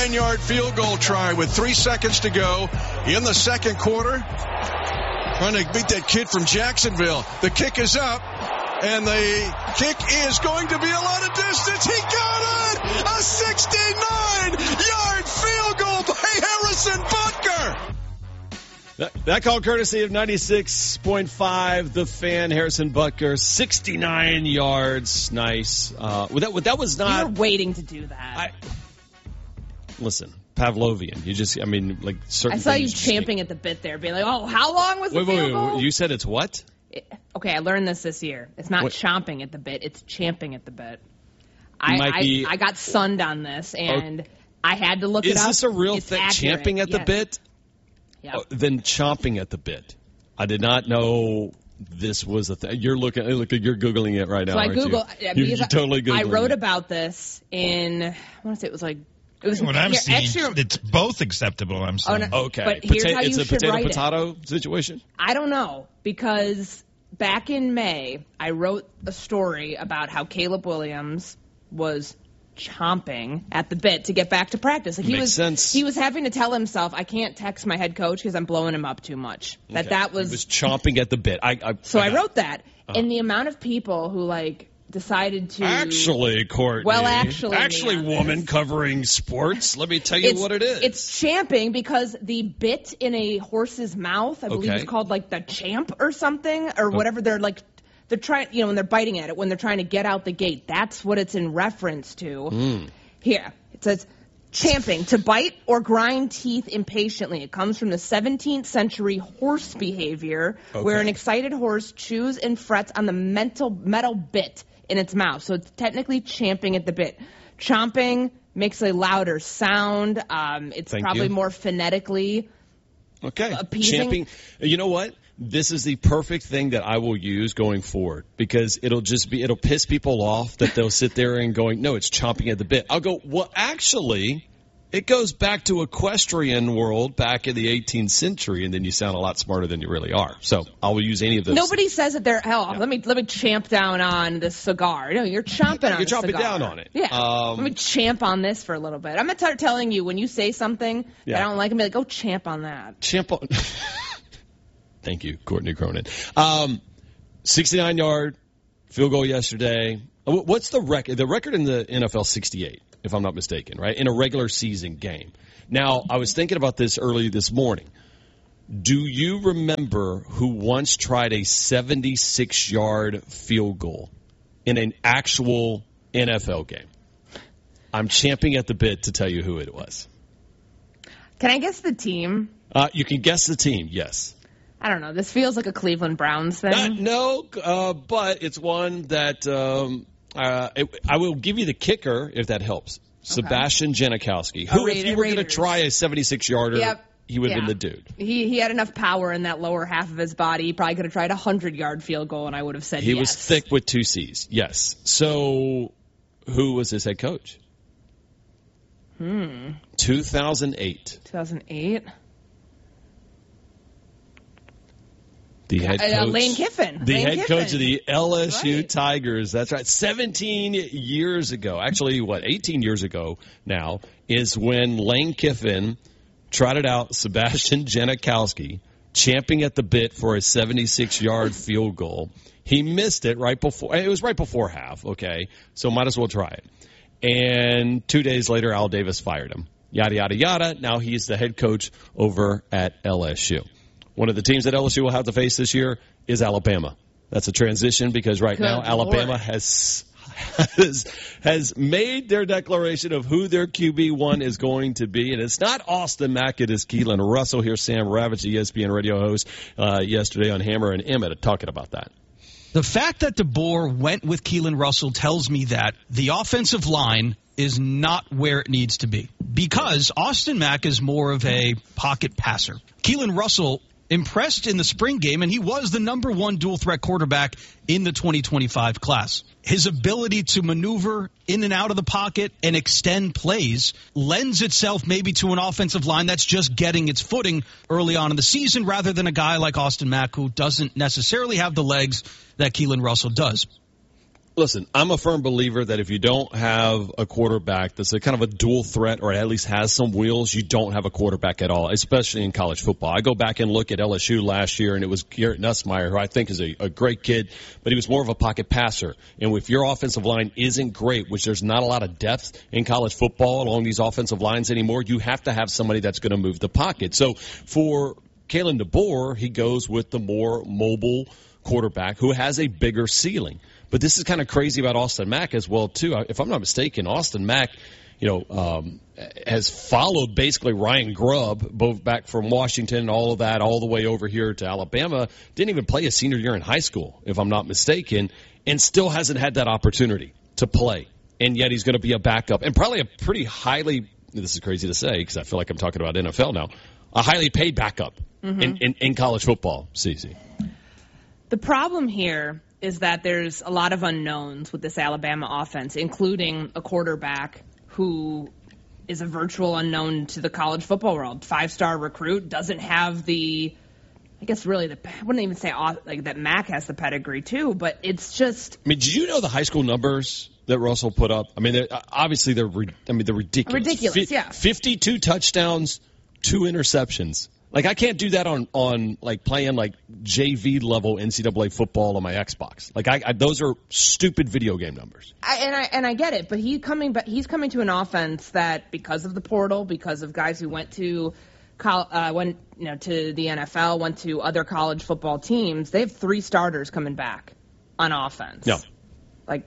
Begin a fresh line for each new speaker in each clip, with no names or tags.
9-yard field goal try with 3 seconds to go in the second quarter. Trying to beat that kid from Jacksonville. The kick is up, and the kick is going to be a lot of distance. He got it! A 69-yard field goal by Harrison Butker!
That call courtesy of 96.5 The Fan. Harrison Butker, 69 yards. Nice. That was not...
You were waiting to do that.
Listen, Pavlovian. Certain
I saw you
things
champing at the bit there, being like, oh, how long was the field goal?
You said it's what?
Okay, I learned this year. It's not chomping at the bit. It's champing at the bit. I got sunned on this, and I had to look it up.
Is this a real thing,
accurate.
champing at the bit?
Yeah.
Then chomping at the bit. I did not know this was a thing. You're Googling it right now,
aren't you?
You're totally Googling
I wrote about this in, I want to say it was
what I'm seeing, it's both acceptable, I'm saying.
Oh, no,
okay.
But here's how
it's
you
a
should write
potato situation?
I don't know, because back in May, I wrote a story about how Caleb Williams was chomping at the bit to get back to practice.
Makes sense.
He was having to tell himself, I can't text my head coach because I'm blowing him up too much. He was
chomping at the bit. I
wrote that. And the amount of people who decided to
actually, Courtney.
Well, actually,
woman covering sports. Let me tell you what it is.
It's champing because the bit in a horse's mouth, I believe it's called the champ or something or whatever. They're trying, when they're biting at it, when they're trying to get out the gate. That's what it's in reference to. Here, it says, champing, to bite or grind teeth impatiently. It comes from the 17th century horse behavior, where an excited horse chews and frets on the metal bit in its mouth. So it's technically champing at the bit. Chomping makes a louder sound. It's probably more phonetically appeasing.
Champing. You know what? This is the perfect thing that I will use going forward, because it'll piss people off that they'll sit there and going, no, it's chomping at the bit. I'll go, well, actually, it goes back to equestrian world back in the 18th century, and then you sound a lot smarter than you really are. So I will use any of those.
Nobody says that they're, let me champ down on this cigar. No, you're chomping on the cigar.
You're chomping down on it.
Yeah. Let me champ on this for a little bit. I'm going to start telling you when you say something that I don't like, I'm going to be like, go champ on that.
Champ on... Thank you, Courtney Cronin. 69-yard field goal yesterday. What's the record? The record in the NFL, 68, if I'm not mistaken, right? In a regular season game. Now, I was thinking about this early this morning. Do you remember who once tried a 76-yard field goal in an actual NFL game? I'm champing at the bit to tell you who it was.
Can I guess the team?
You can guess the team, yes.
I don't know. This feels like a Cleveland Browns thing.
No, but it's one that I will give you the kicker if that helps. Okay. Sebastian Janikowski. Who, if you were going to try a 76-yarder, he would have been the dude.
He had enough power in that lower half of his body. He probably could have tried a 100-yard field goal, and I would have said yes.
He was thick with two C's, yes. So who was his head coach? 2008.
2008?
The head coach,
Lane Kiffin.
The head coach of the LSU Tigers. That's right. 17 years ago, actually, 18 years ago now, is when Lane Kiffin trotted out Sebastian Janikowski, champing at the bit for a 76-yard field goal. He missed it right before. It was right before half, okay? So might as well try it. And 2 days later, Al Davis fired him. Yada, yada, yada. Now he's the head coach over at LSU. One of the teams that LSU will have to face this year is Alabama. That's a transition because now Alabama has made their declaration of who their QB1 is going to be. And it's not Austin Mack, it is Keelan Russell. Here's Sam Ravitch, ESPN radio host, yesterday on Hammer and Emmett talking about that.
The fact that DeBoer went with Keelan Russell tells me that the offensive line is not where it needs to be because Austin Mack is more of a pocket passer. Keelan Russell impressed in the spring game, and he was the number one dual-threat quarterback in the 2025 class. His ability to maneuver in and out of the pocket and extend plays lends itself maybe to an offensive line that's just getting its footing early on in the season rather than a guy like Austin Mack who doesn't necessarily have the legs that Keelan Russell does.
Listen, I'm a firm believer that if you don't have a quarterback that's a kind of a dual threat or at least has some wheels, you don't have a quarterback at all, especially in college football. I go back and look at LSU last year, and it was Garrett Nussmeier, who I think is a great kid, but he was more of a pocket passer. And if your offensive line isn't great, which there's not a lot of depth in college football along these offensive lines anymore, you have to have somebody that's going to move the pocket. So for Kalen DeBoer, he goes with the more mobile quarterback who has a bigger ceiling. But this is kind of crazy about Austin Mack as well, too. If I'm not mistaken, Austin Mack, has followed basically Ryan Grubb, both back from Washington and all of that, all the way over here to Alabama. Didn't even play his senior year in high school, if I'm not mistaken, and still hasn't had that opportunity to play. And yet he's going to be a backup and probably a pretty highly, this is crazy to say because I feel like I'm talking about NFL now, a highly paid backup in college football, CC.
The problem here is that there's a lot of unknowns with this Alabama offense, including a quarterback who is a virtual unknown to the college football world. 5-star recruit, doesn't have I wouldn't even say like that Mack has the pedigree too, but it's just.
I mean, did you know the high school numbers that Russell put up? I mean, they're ridiculous.
Ridiculous, yeah.
52 touchdowns, 2 interceptions. Like, I can't do that on like playing like JV level NCAA football on my Xbox. Like, those are stupid video game numbers.
I get it, but he's coming to an offense that, because of the portal, because of guys who went to to the NFL, went to other college football teams, they have 3 starters coming back on offense.
Yeah.
Like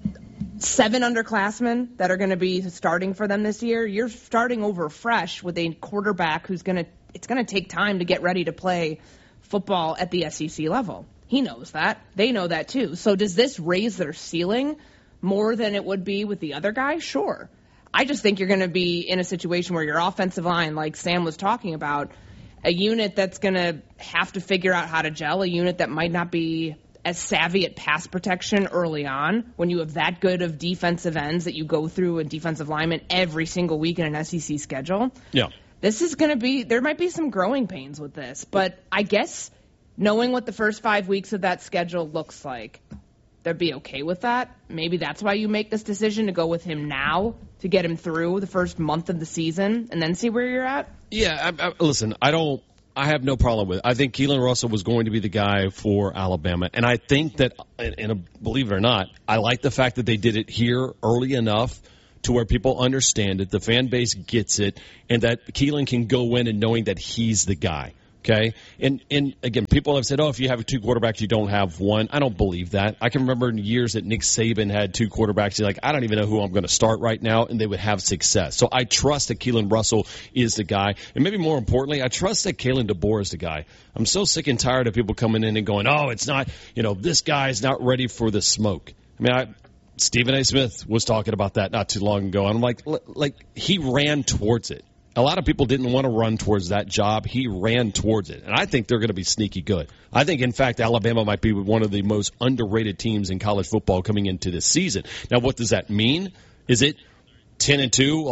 7 underclassmen that are going to be starting for them this year. You're starting over fresh with a quarterback who's it's going to take time to get ready to play football at the SEC level. He knows that. They know that too. So does this raise their ceiling more than it would be with the other guy? Sure. I just think you're going to be in a situation where your offensive line, like Sam was talking about, a unit that's going to have to figure out how to gel, a unit that might not be as savvy at pass protection early on when you have that good of defensive ends that you go through and defensive linemen every single week in an SEC schedule.
Yeah.
This is going to be – there might be some growing pains with this. But I guess knowing what the first 5 weeks of that schedule looks like, they'd be okay with that. Maybe that's why you make this decision to go with him now to get him through the first month of the season and then see where you're at.
Yeah, listen, I have no problem with it. I think Keelan Russell was going to be the guy for Alabama. And I think that, and believe it or not, I like the fact that they did it here early enough to where people understand it, the fan base gets it, and that Keelan can go in and knowing that he's the guy. Okay? And again, people have said, if you have 2 quarterbacks, you don't have one. I don't believe that. I can remember in years that Nick Saban had 2 quarterbacks. He's like, I don't even know who I'm going to start right now, and they would have success. So I trust that Keelan Russell is the guy. And maybe more importantly, I trust that Kalen DeBoer is the guy. I'm so sick and tired of people coming in and going, it's not, this guy's not ready for the smoke. I mean, Stephen A. Smith was talking about that not too long ago. And I'm like he ran towards it. A lot of people didn't want to run towards that job. He ran towards it. And I think they're going to be sneaky good. I think, in fact, Alabama might be one of the most underrated teams in college football coming into this season. Now, what does that mean? Is it 10-2,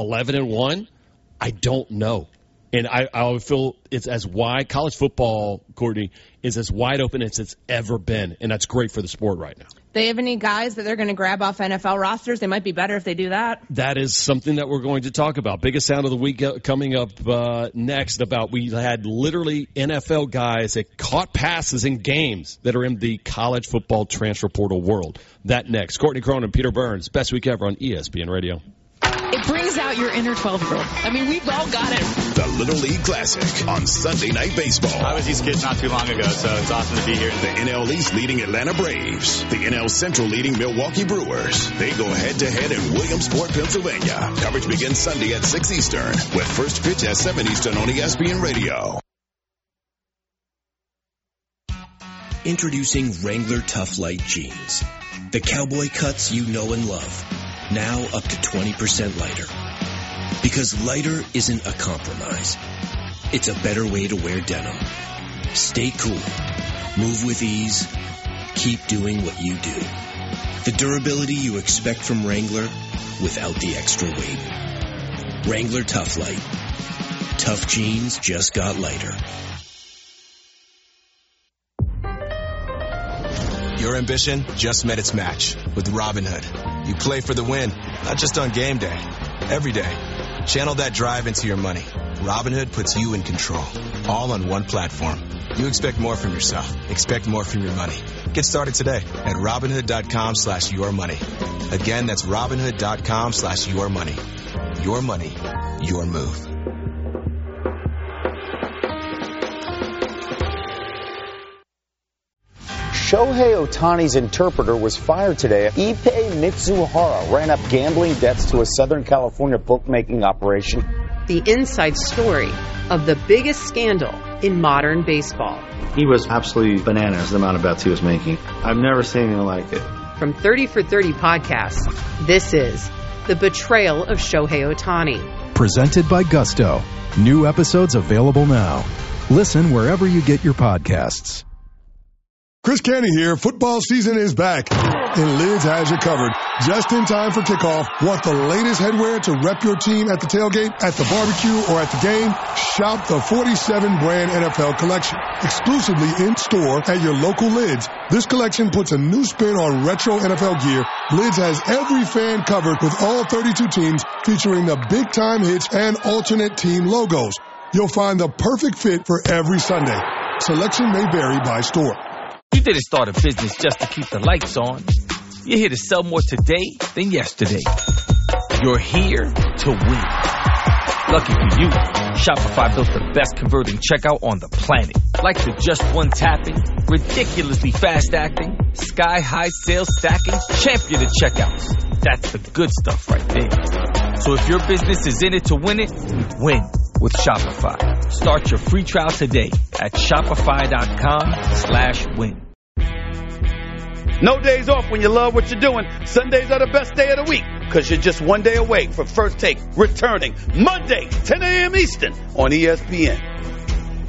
11-1? I don't know. And I feel it's as wide, college football, Courtney, is as wide open as it's ever been. And that's great for the sport right now.
They have any guys that they're going to grab off NFL rosters? They might be better if they do that.
That is something that we're going to talk about. Biggest sound of the week coming up next. We had literally NFL guys that caught passes in games that are in the college football transfer portal world. That next. Courtney Cronin, Peter Burns, best week ever on ESPN Radio.
It brings out your inner 12-year-old. I mean, we've all got it.
The Little League Classic on Sunday Night Baseball.
I was these kids not too long ago, so it's awesome to be here.
The NL East leading Atlanta Braves. The NL Central leading Milwaukee Brewers. They go head-to-head in Williamsport, Pennsylvania. Coverage begins Sunday at 6 Eastern with first pitch at 7 Eastern on ESPN Radio.
Introducing Wrangler Tough Light Jeans. The cowboy cuts you know and love. Now up to 20% lighter. Because lighter isn't a compromise. It's a better way to wear denim. Stay cool. Move with ease. Keep doing what you do. The durability you expect from Wrangler without the extra weight. Wrangler Tough Light. Tough jeans just got lighter.
Your ambition just met its match with Robinhood. You play for the win, not just on game day, every day. Channel that drive into your money. Robinhood puts you in control, all on one platform. You expect more from yourself. Expect more from your money. Get started today at Robinhood.com/yourmoney. Again, that's Robinhood.com/yourmoney. Your money, your move.
Shohei Ohtani's interpreter was fired today. Ippei Mitsuhara ran up gambling debts to a Southern California bookmaking operation.
The inside story of the biggest scandal in modern baseball.
He was absolutely bananas, the amount of bets he was making. I've never seen anything like it.
From 30 for 30 podcasts, this is The Betrayal of Shohei Ohtani.
Presented by Gusto. New episodes available now. Listen wherever you get your podcasts.
Chris Canty here. Football season is back, and Lids has you covered. Just in time for kickoff. Want the latest headwear to rep your team at the tailgate, at the barbecue, or at the game? Shop the 47 brand NFL collection. Exclusively in store at your local Lids. This collection puts a new spin on retro NFL gear. Lids has every fan covered with all 32 teams, featuring the big time hits and alternate team logos. You'll find the perfect fit for every Sunday. Selection may vary by store.
You didn't start a business just to keep the lights on. You're here to sell more today than yesterday. You're here to win. Lucky for you, Shopify built the best converting checkout on the planet. Like the just one tapping, ridiculously fast acting, sky-high sales stacking, champion of checkouts. That's the good stuff right there. So if your business is in it to win it, win with Shopify. Start your free trial today at shopify.com/win.
No days off when you love what you're doing. Sundays are the best day of the week because you're just one day away from First Take returning Monday, 10 a.m. Eastern on ESPN.